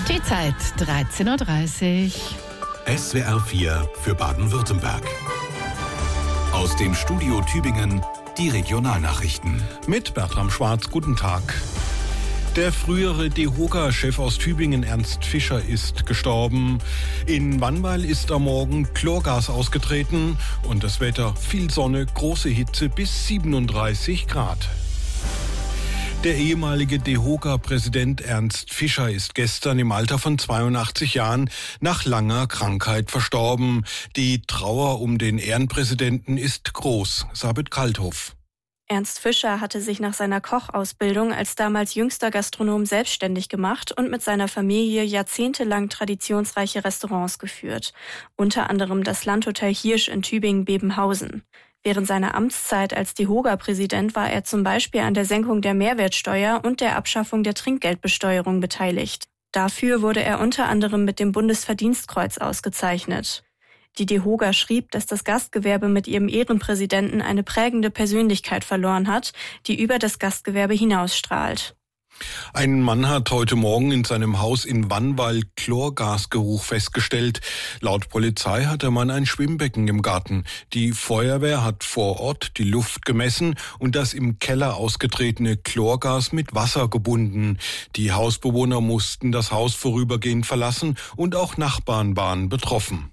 Die Zeit 13:30 Uhr. SWR 4 für Baden-Württemberg. Aus dem Studio Tübingen die Regionalnachrichten. Mit Bertram Schwarz, guten Tag. Der frühere DEHOGA-Chef aus Tübingen, Ernst Fischer, ist gestorben. In Wannweill ist am Morgen Chlorgas ausgetreten und das Wetter viel Sonne, große Hitze bis 37 Grad. Der ehemalige DEHOGA-Präsident Ernst Fischer ist gestern im Alter von 82 Jahren nach langer Krankheit verstorben. Die Trauer um den Ehrenpräsidenten ist groß. Sabit Kalthoff. Ernst Fischer hatte sich nach seiner Kochausbildung als damals jüngster Gastronom selbstständig gemacht und mit seiner Familie jahrzehntelang traditionsreiche Restaurants geführt. Unter anderem das Landhotel Hirsch in Tübingen-Bebenhausen. Während seiner Amtszeit als DEHOGA-Präsident war er zum Beispiel an der Senkung der Mehrwertsteuer und der Abschaffung der Trinkgeldbesteuerung beteiligt. Dafür wurde er unter anderem mit dem Bundesverdienstkreuz ausgezeichnet. Die DEHOGA schrieb, dass das Gastgewerbe mit ihrem Ehrenpräsidenten eine prägende Persönlichkeit verloren hat, die über das Gastgewerbe hinausstrahlt. Ein Mann hat heute Morgen in seinem Haus in Wannweill Chlorgasgeruch festgestellt. Laut Polizei hat der Mann ein Schwimmbecken im Garten. Die Feuerwehr hat vor Ort die Luft gemessen und das im Keller ausgetretene Chlorgas mit Wasser gebunden. Die Hausbewohner mussten das Haus vorübergehend verlassen und auch Nachbarn waren betroffen.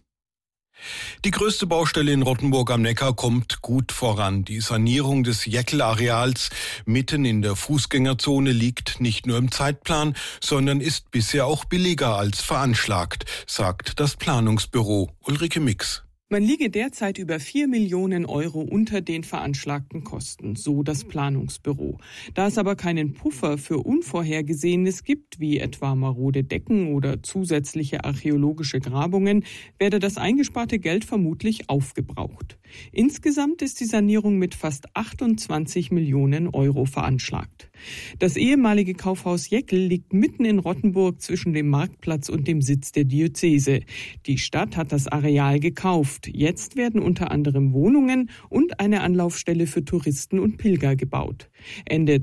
Die größte Baustelle in Rottenburg am Neckar kommt gut voran. Die Sanierung des Jäckl-Areals mitten in der Fußgängerzone liegt nicht nur im Zeitplan, sondern ist bisher auch billiger als veranschlagt, sagt das Planungsbüro. Ulrike Mix. Man liege derzeit über 4 Millionen Euro unter den veranschlagten Kosten, so das Planungsbüro. Da es aber keinen Puffer für Unvorhergesehenes gibt, wie etwa marode Decken oder zusätzliche archäologische Grabungen, werde das eingesparte Geld vermutlich aufgebraucht. Insgesamt ist die Sanierung mit fast 28 Millionen Euro veranschlagt. Das ehemalige Kaufhaus Jäckl liegt mitten in Rottenburg zwischen dem Marktplatz und dem Sitz der Diözese. Die Stadt hat das Areal gekauft. Jetzt werden unter anderem Wohnungen und eine Anlaufstelle für Touristen und Pilger gebaut. Ende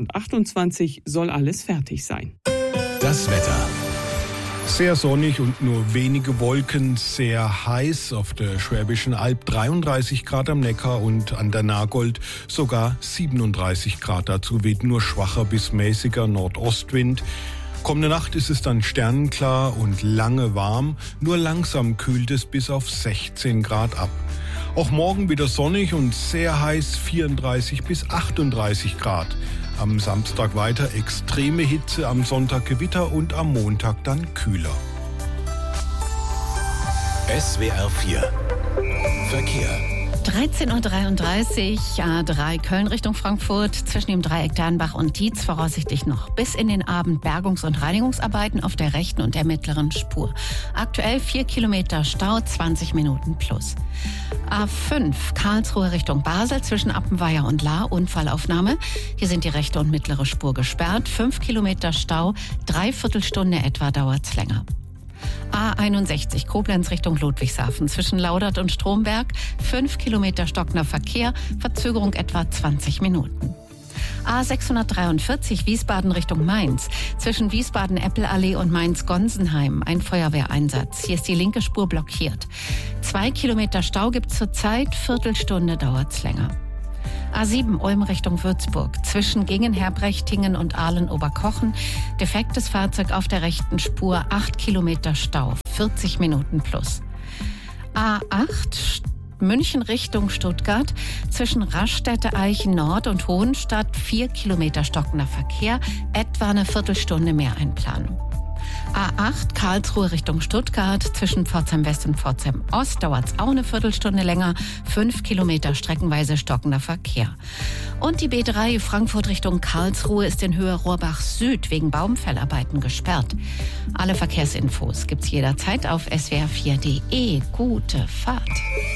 2028 soll alles fertig sein. Das Wetter. Sehr sonnig und nur wenige Wolken, sehr heiß auf der Schwäbischen Alb, 33 Grad am Neckar und an der Nagold sogar 37 Grad. Dazu weht nur schwacher bis mäßiger Nordostwind. Kommende Nacht ist es dann sternenklar und lange warm, nur langsam kühlt es bis auf 16 Grad ab. Auch morgen wieder sonnig und sehr heiß, 34 bis 38 Grad. Am Samstag weiter extreme Hitze, am Sonntag Gewitter und am Montag dann kühler. SWR 4 Verkehr. 13:33 Uhr, A3 Köln Richtung Frankfurt, zwischen dem Dreieck Dernbach und Dietz voraussichtlich noch bis in den Abend Bergungs- und Reinigungsarbeiten auf der rechten und der mittleren Spur. Aktuell 4 Kilometer Stau, 20 Minuten plus. A5 Karlsruhe Richtung Basel, zwischen Appenweier und Lahr, Unfallaufnahme. Hier sind die rechte und mittlere Spur gesperrt, 5 Kilometer Stau, 3/4 Stunde etwa dauert's länger. A61 Koblenz Richtung Ludwigshafen, zwischen Laudert und Stromberg, 5 Kilometer stockender Verkehr, Verzögerung etwa 20 Minuten. A643 Wiesbaden Richtung Mainz, zwischen Wiesbaden-Eppelallee und Mainz-Gonsenheim, ein Feuerwehreinsatz. Hier ist die linke Spur blockiert. 2 Kilometer Stau gibt's zurzeit, Viertelstunde dauert's länger. A7 Ulm Richtung Würzburg, zwischen Gingen-Herbrechtingen und Ahlen-Oberkochen, defektes Fahrzeug auf der rechten Spur, 8 Kilometer Stau, 40 Minuten plus. A8 München Richtung Stuttgart, zwischen Raststätte, Eichen Nord und Hohenstadt, 4 Kilometer stockender Verkehr, etwa eine Viertelstunde mehr Einplanung. A8 Karlsruhe Richtung Stuttgart, zwischen Pforzheim West und Pforzheim Ost dauert es auch eine Viertelstunde länger, 5 Kilometer streckenweise stockender Verkehr. Und die B3 Frankfurt Richtung Karlsruhe ist in Höhe Rohrbach Süd wegen Baumfellarbeiten gesperrt. Alle Verkehrsinfos gibt's jederzeit auf swr4.de. Gute Fahrt.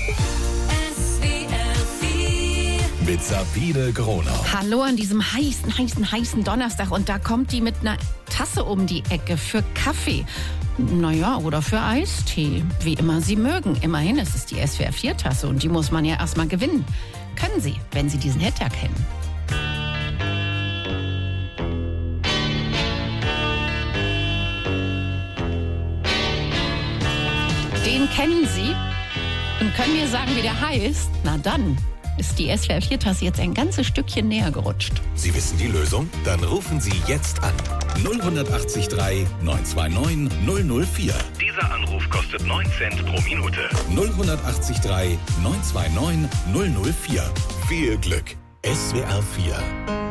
Mit Sabine Gronau. Hallo an diesem heißen Donnerstag. Und da kommt die mit einer Tasse um die Ecke für Kaffee. Naja, oder für Eistee. Wie immer Sie mögen. Immerhin ist es die SWR4-Tasse und die muss man ja erstmal gewinnen. Können Sie, wenn Sie diesen Hit erkennen. Den kennen Sie? Und können wir sagen, wie der heißt? Na dann ist die SWR 4-Tasse jetzt ein ganzes Stückchen näher gerutscht. Sie wissen die Lösung? Dann rufen Sie jetzt an. 0183 929 004. Dieser Anruf kostet 9 Cent pro Minute. 0183 929 004. Viel Glück. SWR 4.